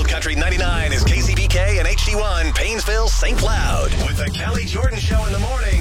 Wild Country 99 is KCBK and HD1, Painesville, St. Cloud. With the Kelly Jordan Show in the morning.